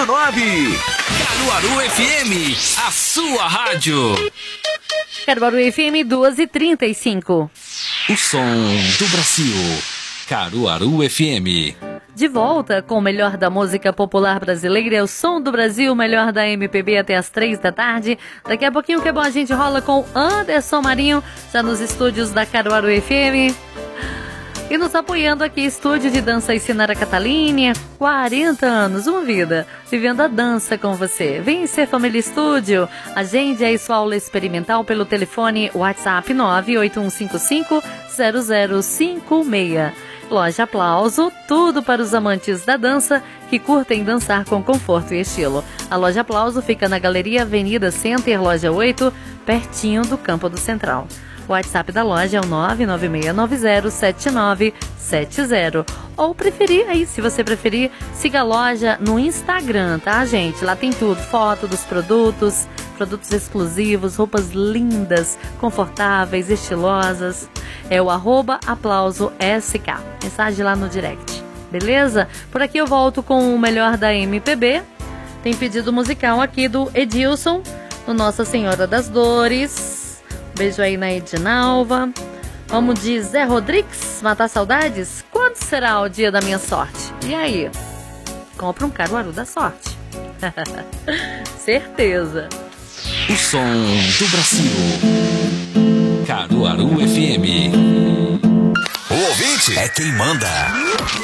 Caruaru FM, a sua rádio. Caruaru FM 2h35. O som do Brasil. Caruaru FM. De volta com o melhor da música popular brasileira, o som do Brasil, o melhor da MPB até as 3 da tarde. Daqui a pouquinho, que é bom, a gente rola com Anderson Marinho, já nos estúdios da Caruaru FM. E nos apoiando aqui, estúdio de dança e Sinara Catalini, 40 anos, uma vida, vivendo a dança com você. Vem ser Família Estúdio, agende aí sua aula experimental pelo telefone WhatsApp 981550056. Loja Aplauso, tudo para os amantes da dança que curtem dançar com conforto e estilo. A Loja Aplauso fica na Galeria Avenida Center, Loja 8, pertinho do Campo do Central. O WhatsApp da loja é o 996907970. Ou preferir, aí, se você preferir, siga a loja no Instagram, tá, gente? Lá tem tudo, foto dos produtos, produtos exclusivos, roupas lindas, confortáveis, estilosas. É o @aplausosk. Mensagem lá no direct, beleza? Por aqui eu volto com o melhor da MPB. Tem pedido musical aqui do Edilson, do Nossa Senhora das Dores. Beijo aí na Edinalva. Vamos de Zé Rodrigues, Matar Saudades? Quando será o dia da minha sorte? E aí? Compra um Caruaru da sorte. Certeza. O som do Brasil. Caruaru FM. O ouvinte é quem manda.